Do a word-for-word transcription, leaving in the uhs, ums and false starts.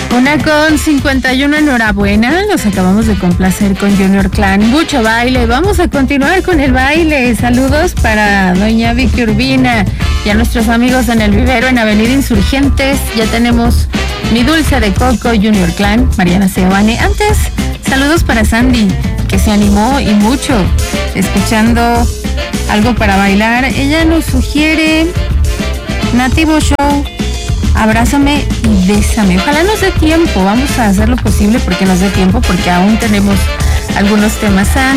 Una con cincuenta y uno, enhorabuena, nos acabamos de complacer con Junior Clan, mucho baile, vamos a continuar con el baile. Saludos para doña Vicky Urbina y a nuestros amigos en el vivero en Avenida Insurgentes. Ya tenemos Mi Dulce de Coco, Junior Clan, Mariana Seoane. Antes, saludos para Sandy, que se animó y mucho, escuchando algo para bailar. Ella nos sugiere Nativo Show, Abrázame y Bésame. Ojalá nos dé tiempo, vamos a hacer lo posible porque nos dé tiempo, porque aún tenemos algunos temas.